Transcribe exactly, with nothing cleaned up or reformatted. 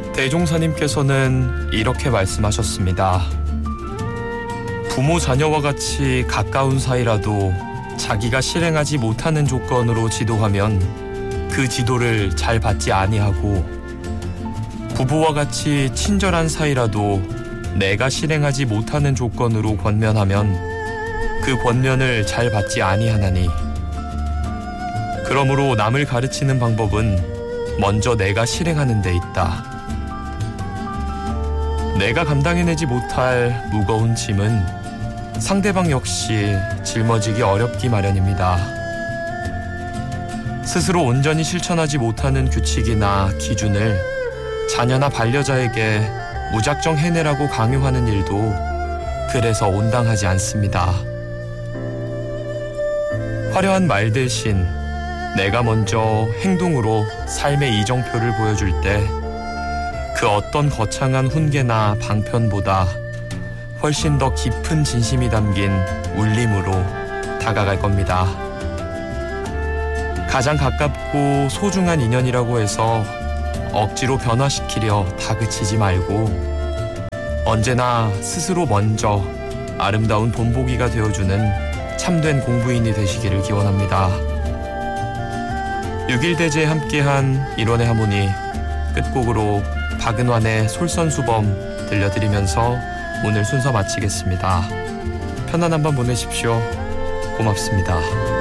대종사님께서는 이렇게 말씀하셨습니다. 부모 자녀와 같이 가까운 사이라도 자기가 실행하지 못하는 조건으로 지도하면 그 지도를 잘 받지 아니하고, 부부와 같이 친절한 사이라도 내가 실행하지 못하는 조건으로 권면하면 그 권면을 잘 받지 아니하나니, 그러므로 남을 가르치는 방법은 먼저 내가 실행하는 데 있다. 내가 감당해내지 못할 무거운 짐은 상대방 역시 짊어지기 어렵기 마련입니다. 스스로 온전히 실천하지 못하는 규칙이나 기준을 자녀나 반려자에게 무작정 해내라고 강요하는 일도 그래서 온당하지 않습니다. 화려한 말 대신 내가 먼저 행동으로 삶의 이정표를 보여줄 때 그 어떤 거창한 훈계나 방편보다 훨씬 더 깊은 진심이 담긴 울림으로 다가갈 겁니다. 가장 가깝고 소중한 인연이라고 해서 억지로 변화시키려 다그치지 말고, 언제나 스스로 먼저 아름다운 본보기가 되어주는 참된 공부인이 되시기를 기원합니다. 육 일 대제에 함께한 일원의 하모니, 끝곡으로 박은환의 솔선수범 들려드리면서 오늘 순서 마치겠습니다. 편안한 밤 보내십시오. 고맙습니다.